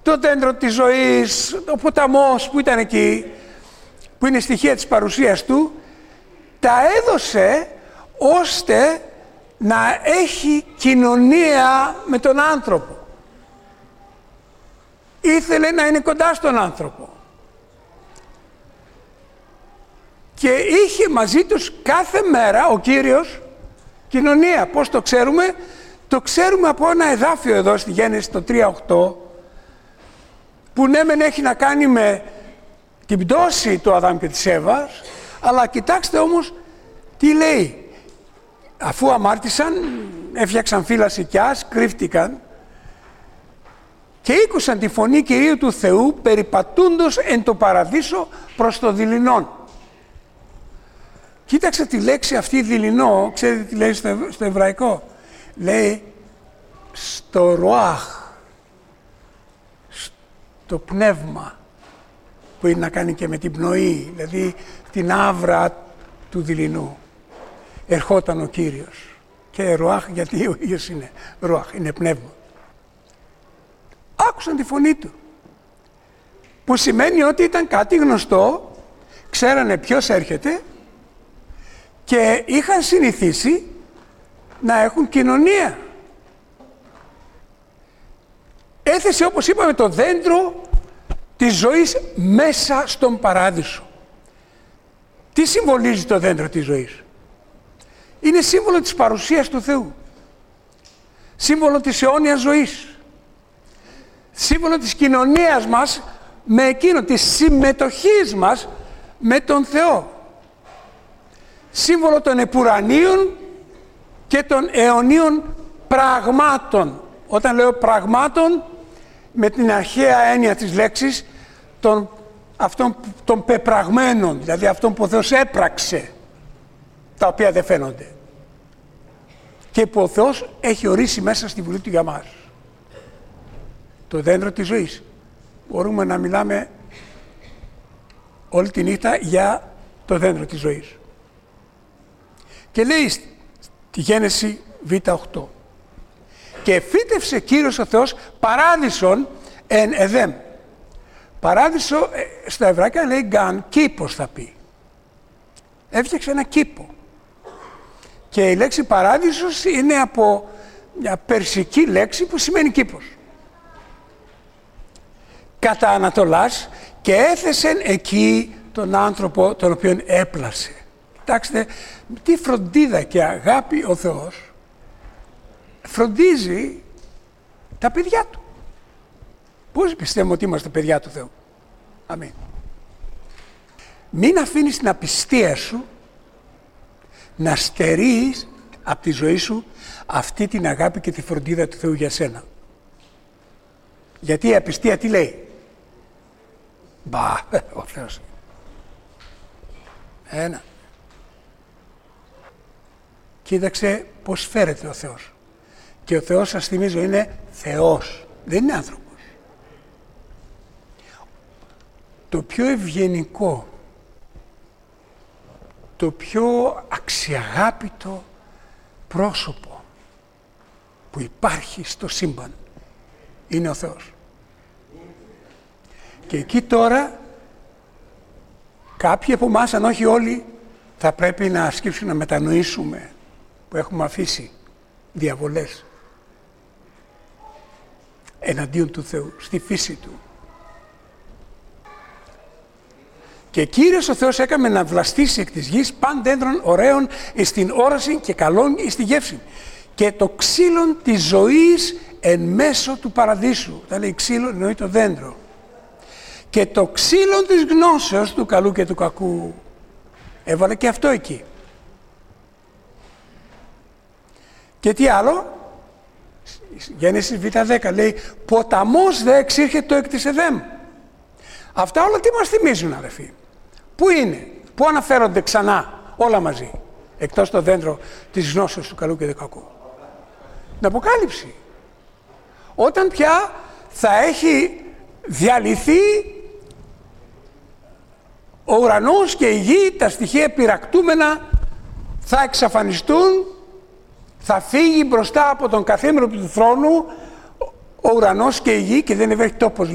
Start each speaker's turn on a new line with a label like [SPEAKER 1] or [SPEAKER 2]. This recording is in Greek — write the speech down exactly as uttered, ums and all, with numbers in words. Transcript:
[SPEAKER 1] το δέντρο της ζωής, ο ποταμός που ήταν εκεί, που είναι στοιχεία της παρουσίας του, τα έδωσε ώστε να έχει κοινωνία με τον άνθρωπο. Ήθελε να είναι κοντά στον άνθρωπο. Και είχε μαζί τους κάθε μέρα ο Κύριος κοινωνία. Πώς το ξέρουμε? Το ξέρουμε από ένα εδάφιο εδώ στη Γέννηση το τρία οκτώ, που ναι μεν έχει να κάνει με την πτώση του Αδάμ και της Εύας, αλλά κοιτάξτε όμως τι λέει. Αφού αμάρτησαν, έφτιαξαν φύλλα σικιάς, κρύφτηκαν και ήκουσαν τη φωνή Κυρίου του Θεού περιπατούντος εν το παραδείσο προς το δειλινόν. Κοίταξε τη λέξη αυτή δειλινό, ξέρετε τι λέει στο, ευ- στο εβραϊκό? Λέει στο ροάχ, στο πνεύμα, που είναι να κάνει και με την πνοή, δηλαδή την άβρα του δειλινού. Ερχόταν ο Κύριος. Και ροάχ, γιατί ο ίδιος είναι ροάχ, είναι πνεύμα. Άκουσαν τη φωνή του, που σημαίνει ότι ήταν κάτι γνωστό, ξέρανε ποιος έρχεται και είχαν συνηθίσει να έχουν κοινωνία. Έθεσε, όπως είπαμε, το δέντρο της ζωής μέσα στον παράδεισο. Τι συμβολίζει το δέντρο της ζωής? Είναι σύμβολο της παρουσίας του Θεού. Σύμβολο της αιώνιας ζωής. Σύμβολο της κοινωνίας μας με εκείνο, της συμμετοχής μας με τον Θεό. Σύμβολο των επουρανίων και των αιωνίων πραγμάτων. Όταν λέω πραγμάτων, με την αρχαία έννοια της λέξης, των, αυτών, των πεπραγμένων, δηλαδή αυτών που ο Θεός έπραξε, τα οποία δεν φαίνονται και που ο Θεός έχει ορίσει μέσα στη Βουλή του για μας. Το δέντρο της ζωής. Μπορούμε να μιλάμε όλη τη νύχτα για το δέντρο της ζωής. Και λέει στη Γένεση Β οκτώ, και φύτευσε Κύριος ο Θεός παράδεισον εν Εδέμ. Παράδεισο στα εβραϊκά λέει γκαν, κήπος θα πει. Έφτιαξε ένα κήπο. Και η λέξη παράδεισος είναι από μια περσική λέξη που σημαίνει κήπος. Κατά Ανατολάς, και έθεσεν εκεί τον άνθρωπο τον οποίον έπλασε. Κοιτάξτε, τι φροντίδα και αγάπη ο Θεός φροντίζει τα παιδιά του. Πώς πιστεύουμε ότι είμαστε παιδιά του Θεού? Αμήν. Μην αφήνεις την απιστία σου να στερείς από τη ζωή σου αυτή την αγάπη και τη φροντίδα του Θεού για σένα. Γιατί η απιστία τι λέει? Μπα, ο Θεός. Ένα. Κοίταξε πώς φέρεται ο Θεός. Και ο Θεός, σας θυμίζω, είναι Θεός, δεν είναι άνθρωπος. Το πιο ευγενικό, το πιο αξιαγάπητο πρόσωπο που υπάρχει στο σύμπαν είναι ο Θεός. Και εκεί τώρα κάποιοι από εμάς, αν όχι όλοι, θα πρέπει να ασκήσουμε, να μετανοήσουμε που έχουμε αφήσει διαβολές εναντίον του Θεού, στη φύση Του. Και Κύριος ο Θεός έκαμε να βλαστήσει εκ της γης παν δέντρων ωραίων εις την όραση και καλών εις τη γεύση. Και το ξύλον της ζωής εν μέσω του παραδείσου. Θα λέει ξύλο, εννοεί το δέντρο. Και το ξύλον της γνώσεως του καλού και του κακού. Έβαλε και αυτό εκεί. Και τι άλλο? Γέννησης Β δέκα λέει ποταμός δε εξήρχετο εκ της Εδέμ. Αυτά όλα τι μας θυμίζουν, αδερφοί? Πού είναι? Πού αναφέρονται ξανά όλα μαζί? Εκτός το δέντρο της γνώσεως του καλού και του κακού. Την Αποκάλυψη. Όταν πια θα έχει διαλυθεί ο ουρανός και η γη, τα στοιχεία πυρακτούμενα θα εξαφανιστούν, θα φύγει μπροστά από τον καθήμενο του θρόνου ο ουρανός και η γη και δεν υπάρχει τόπος